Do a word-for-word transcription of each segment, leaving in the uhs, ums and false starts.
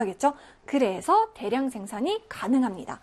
겠죠? 그래서 대량 생산이 가능합니다.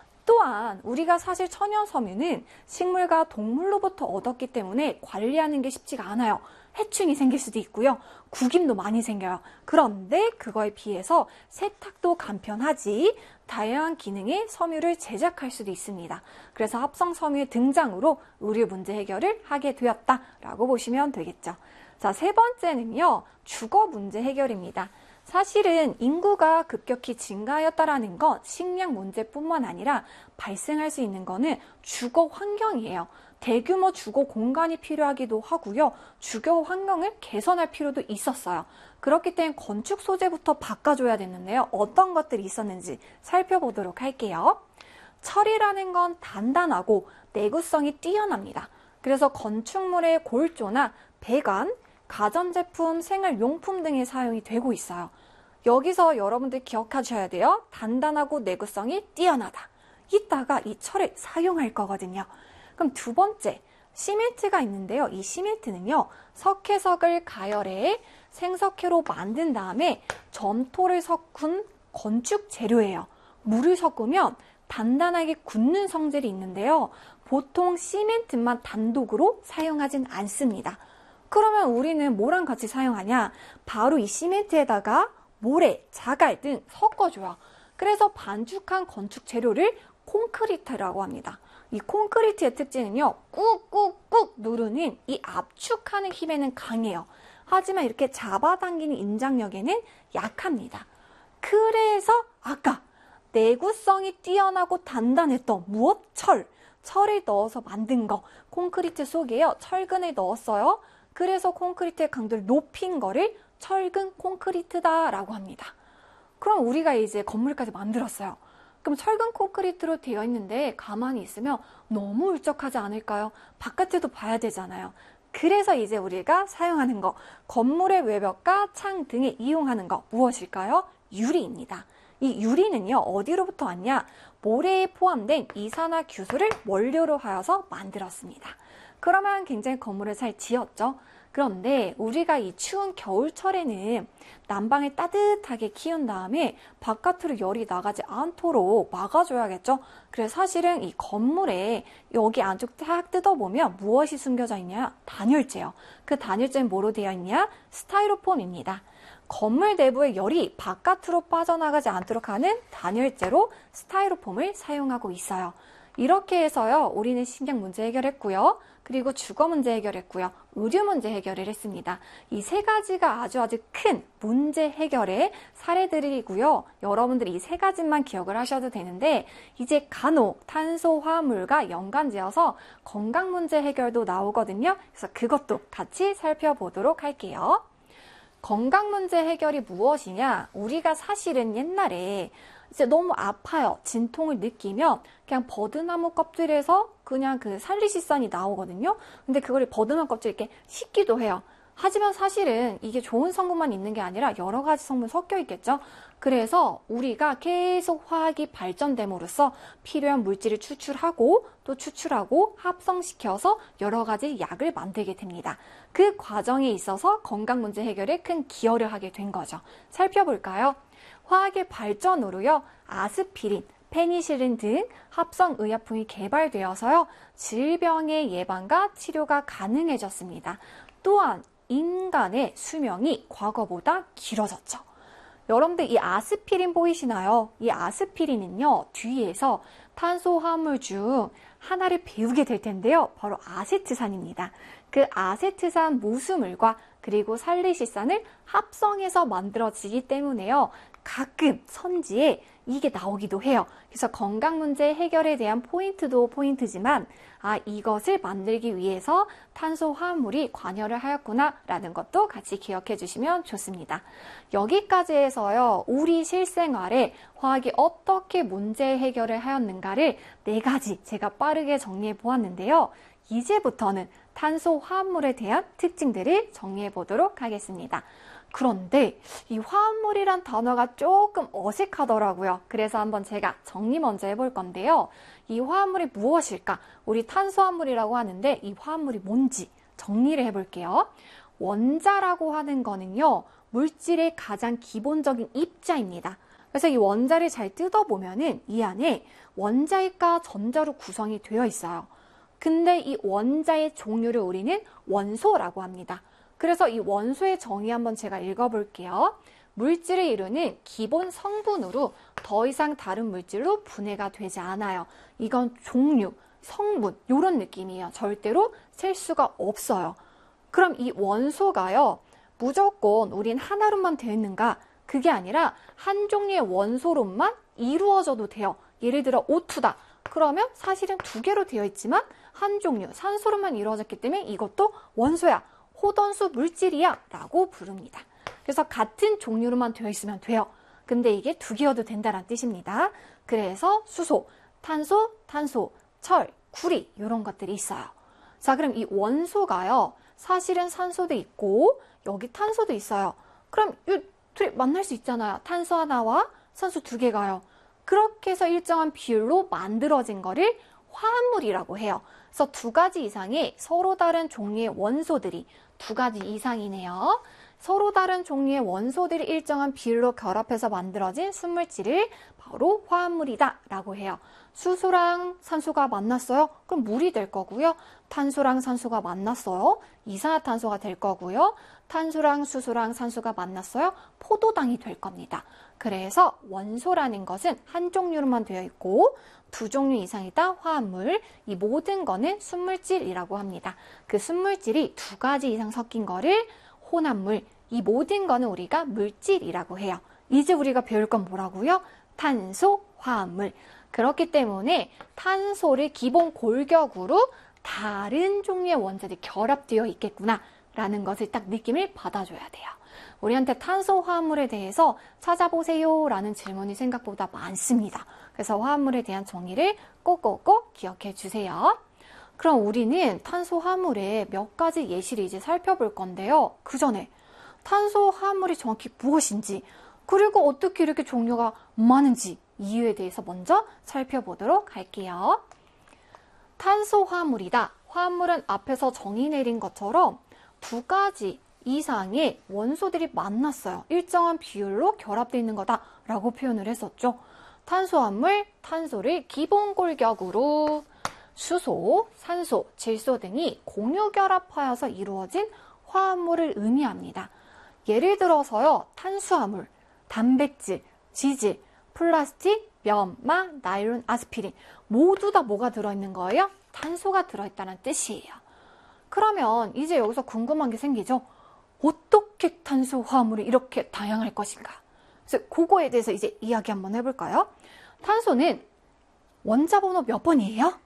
또한 우리가 사실 천연섬유는 식물과 동물로부터 얻었기 때문에 관리하는 게 쉽지가 않아요. 해충이 생길 수도 있고요. 구김도 많이 생겨요. 그런데 그거에 비해서 세탁도 간편하지 다양한 기능의 섬유를 제작할 수도 있습니다. 그래서 합성 섬유의 등장으로 의료 문제 해결을 하게 되었다라고 보시면 되겠죠. 자, 세 번째는요. 주거 문제 해결입니다. 사실은 인구가 급격히 증가하였다라는 건 식량 문제뿐만 아니라 발생할 수 있는 거는 주거 환경이에요. 대규모 주거 공간이 필요하기도 하고요. 주거 환경을 개선할 필요도 있었어요. 그렇기 때문에 건축 소재부터 바꿔줘야 됐는데요. 어떤 것들이 있었는지 살펴보도록 할게요. 철이라는 건 단단하고 내구성이 뛰어납니다. 그래서 건축물의 골조나 배관, 가전제품, 생활용품 등에 사용이 되고 있어요. 여기서 여러분들 기억하셔야 돼요. 단단하고 내구성이 뛰어나다. 이따가 이 철을 사용할 거거든요. 그럼 두 번째, 시멘트가 있는데요. 이 시멘트는요. 석회석을 가열해 생석회로 만든 다음에 점토를 섞은 건축 재료예요. 물을 섞으면 단단하게 굳는 성질이 있는데요. 보통 시멘트만 단독으로 사용하진 않습니다. 그러면 우리는 뭐랑 같이 사용하냐? 바로 이 시멘트에다가 모래, 자갈 등 섞어줘요. 그래서 반죽한 건축 재료를 콘크리트라고 합니다. 이 콘크리트의 특징은요. 꾹꾹꾹 누르는 이 압축하는 힘에는 강해요. 하지만 이렇게 잡아당기는 인장력에는 약합니다. 그래서 아까 내구성이 뛰어나고 단단했던 무엇? 철. 철을 넣어서 만든 거. 콘크리트 속에요. 철근을 넣었어요. 그래서 콘크리트의 강도를 높인 거를 철근 콘크리트다라고 합니다. 그럼 우리가 이제 건물까지 만들었어요. 그럼 철근 콘크리트로 되어 있는데 가만히 있으면 너무 울적하지 않을까요? 바깥에도 봐야 되잖아요. 그래서 이제 우리가 사용하는 거, 건물의 외벽과 창 등에 이용하는 거 무엇일까요? 유리입니다. 이 유리는요, 어디로부터 왔냐? 모래에 포함된 이산화규소를 원료로 하여서 만들었습니다. 그러면 굉장히 건물을 잘 지었죠. 그런데 우리가 이 추운 겨울철에는 난방을 따뜻하게 키운 다음에 바깥으로 열이 나가지 않도록 막아줘야겠죠. 그래서 사실은 이 건물에 여기 안쪽 딱 뜯어보면 무엇이 숨겨져 있냐? 단열재요. 그 단열재는 뭐로 되어 있냐? 스타이로폼입니다. 건물 내부의 열이 바깥으로 빠져나가지 않도록 하는 단열재로 스타이로폼을 사용하고 있어요. 이렇게 해서요, 우리는 식량 문제 해결했고요. 그리고 주거 문제 해결했고요. 의료 문제 해결을 했습니다. 이 세 가지가 아주 아주 큰 문제 해결의 사례들이고요. 여러분들이 이 세 가지만 기억을 하셔도 되는데 이제 간혹 탄소화물과 연관지어서 건강 문제 해결도 나오거든요. 그래서 그것도 같이 살펴보도록 할게요. 건강 문제 해결이 무엇이냐? 우리가 사실은 옛날에 이제 너무 아파요. 진통을 느끼면 그냥 버드나무 껍질에서 그냥 그 살리시산이 나오거든요. 근데 그걸 버드나무 껍질 이렇게 씻기도 해요. 하지만 사실은 이게 좋은 성분만 있는 게 아니라 여러 가지 성분 섞여 있겠죠. 그래서 우리가 계속 화학이 발전됨으로써 필요한 물질을 추출하고 또 추출하고 합성시켜서 여러 가지 약을 만들게 됩니다. 그 과정에 있어서 건강 문제 해결에 큰 기여를 하게 된 거죠. 살펴볼까요? 화학의 발전으로요, 아스피린, 페니실린 등 합성의약품이 개발되어서요, 질병의 예방과 치료가 가능해졌습니다. 또한 인간의 수명이 과거보다 길어졌죠. 여러분들 이 아스피린 보이시나요? 이 아스피린은요, 뒤에서 탄소화물 중 하나를 배우게 될 텐데요. 바로 아세트산입니다. 그 아세트산 모수물과 그리고 살리시산을 합성해서 만들어지기 때문에요. 가끔 선지에 이게 나오기도 해요. 그래서 건강 문제 해결에 대한 포인트도 포인트지만 아 이것을 만들기 위해서 탄소 화합물이 관여를 하였구나 라는 것도 같이 기억해 주시면 좋습니다. 여기까지 해서요. 우리 실생활에 화학이 어떻게 문제 해결을 하였는가를 네 가지 제가 빠르게 정리해 보았는데요. 이제부터는 탄소 화합물에 대한 특징들을 정리해 보도록 하겠습니다. 그런데 이 화합물이란 단어가 조금 어색하더라고요. 그래서 한번 제가 정리 먼저 해볼 건데요. 이 화합물이 무엇일까? 우리 탄수화물이라고 하는데 이 화합물이 뭔지 정리를 해볼게요. 원자라고 하는 거는요. 물질의 가장 기본적인 입자입니다. 그래서 이 원자를 잘 뜯어보면은 이 안에 원자핵과 전자로 구성이 되어 있어요. 근데 이 원자의 종류를 우리는 원소라고 합니다. 그래서 이 원소의 정의 한번 제가 읽어볼게요. 물질을 이루는 기본 성분으로 더 이상 다른 물질로 분해가 되지 않아요. 이건 종류, 성분 이런 느낌이에요. 절대로 셀 수가 없어요. 그럼 이 원소가요. 무조건 우린 하나로만 되어 있는가? 그게 아니라 한 종류의 원소로만 이루어져도 돼요. 예를 들어 오투다. 그러면 사실은 두 개로 되어 있지만 한 종류, 산소로만 이루어졌기 때문에 이것도 원소야. 호던수 물질이야 라고 부릅니다. 그래서 같은 종류로만 되어 있으면 돼요. 근데 이게 두 개여도 된다는 뜻입니다. 그래서 수소, 탄소, 탄소, 철, 구리 이런 것들이 있어요. 자, 그럼 이 원소가요. 사실은 산소도 있고 여기 탄소도 있어요. 그럼 이 둘이 만날 수 있잖아요. 탄소 하나와 산소 두 개가요. 그렇게 해서 일정한 비율로 만들어진 거를 화합물이라고 해요. 그래서 두 가지 이상의 서로 다른 종류의 원소들이 두 가지 이상이네요. 서로 다른 종류의 원소들이 일정한 비율로 결합해서 만들어진 순물질을 바로 화합물이다 라고 해요. 수소랑 산소가 만났어요? 그럼 물이 될 거고요. 탄소랑 산소가 만났어요? 이산화탄소가 될 거고요. 탄소랑 수소랑 산소가 만났어요? 포도당이 될 겁니다. 그래서 원소라는 것은 한 종류로만 되어 있고 두 종류 이상이다 화합물, 이 모든 거는 순물질이라고 합니다. 그 순물질이 두 가지 이상 섞인 거를 혼합물, 이 모든 거는 우리가 물질이라고 해요. 이제 우리가 배울 건 뭐라고요? 탄소, 화합물. 그렇기 때문에 탄소를 기본 골격으로 다른 종류의 원자들이 결합되어 있겠구나 라는 것을 딱 느낌을 받아줘야 돼요. 우리한테 탄소 화합물에 대해서 찾아보세요 라는 질문이 생각보다 많습니다. 그래서 화합물에 대한 정의를 꼭꼭꼭 기억해 주세요. 그럼 우리는 탄소 화합물의 몇 가지 예시를 이제 살펴볼 건데요. 그 전에 탄소 화합물이 정확히 무엇인지, 그리고 어떻게 이렇게 종류가 많은지 이유에 대해서 먼저 살펴보도록 할게요. 탄소 화합물이다. 화합물은 앞에서 정의 내린 것처럼 두 가지 이상의 원소들이 만났어요. 일정한 비율로 결합되어 있는 거다라고 표현을 했었죠. 탄소화물, 탄소를 기본 골격으로 수소, 산소, 질소 등이 공유 결합하여서 이루어진 화합물을 의미합니다. 예를 들어서요, 탄수화물, 단백질, 지질, 플라스틱, 면마, 나일론, 아스피린 모두 다 뭐가 들어있는 거예요? 탄소가 들어있다는 뜻이에요. 그러면 이제 여기서 궁금한 게 생기죠? 어떻게 탄소 화합물이 이렇게 다양할 것인가? 그래서 그거에 대해서 이제 이야기 한번 해볼까요? 탄소는 원자 번호 몇 번이에요?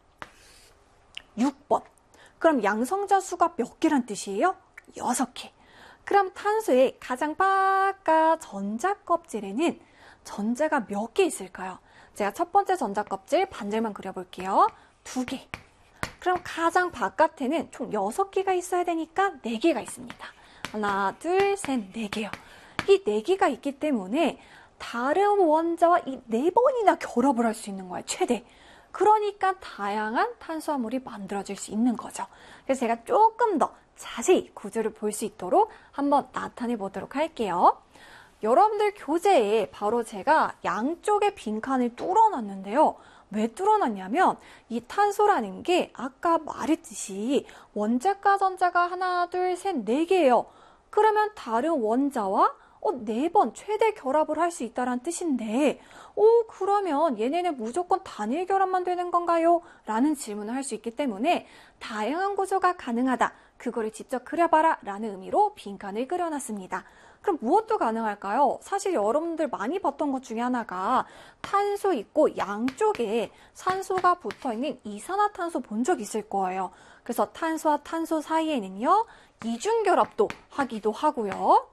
육 번. 그럼 양성자 수가 몇 개란 뜻이에요? 여섯 개. 그럼 탄소의 가장 바깥 전자 껍질에는 전자가 몇 개 있을까요? 제가 첫 번째 전자 껍질 반절만 그려볼게요. 두 개. 그럼 가장 바깥에는 총 여섯 개가 있어야 되니까 네 개가 있습니다. 하나, 둘, 셋, 네 개요. 이 네 개가 있기 때문에 다른 원자와 이 네 번이나 결합을 할 수 있는 거예요. 최대. 그러니까 다양한 탄수화물이 만들어질 수 있는 거죠. 그래서 제가 조금 더 자세히 구조를 볼 수 있도록 한번 나타내 보도록 할게요. 여러분들 교재에 바로 제가 양쪽에 빈칸을 뚫어놨는데요. 왜 뚫어놨냐면 이 탄소라는 게 아까 말했듯이 원자과 전자가 하나, 둘, 셋, 네 개예요. 그러면 다른 원자와 어, 네 번 최대 결합을 할 수 있다는 뜻인데 오, 그러면 얘네는 무조건 단일 결합만 되는 건가요? 라는 질문을 할 수 있기 때문에 다양한 구조가 가능하다. 그거를 직접 그려봐라 라는 의미로 빈칸을 그려놨습니다. 그럼 무엇도 가능할까요? 사실 여러분들 많이 봤던 것 중에 하나가 탄소 있고 양쪽에 산소가 붙어있는 이산화탄소 본 적 있을 거예요. 그래서 탄소와 탄소 사이에는요, 이중결합도 하기도 하고요.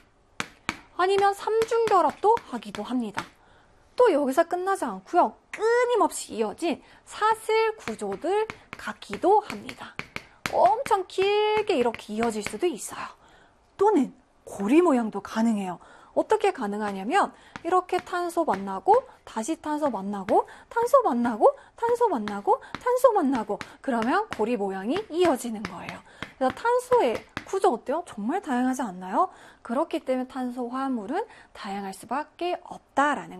아니면 삼중결합도 하기도 합니다. 또 여기서 끝나지 않고요. 끊임없이 이어진 사슬 구조들 갖기도 합니다. 엄청 길게 이렇게 이어질 수도 있어요. 또는 고리 모양도 가능해요. 어떻게 가능하냐면 이렇게 탄소 만나고 다시 탄소 만나고 탄소 만나고 탄소 만나고 탄소 만나고 그러면 고리 모양이 이어지는 거예요. 그래서 탄소의 구조 어때요? 정말 다양하지 않나요? 그렇기 때문에 탄소 화합물은 다양할 수밖에 없다라는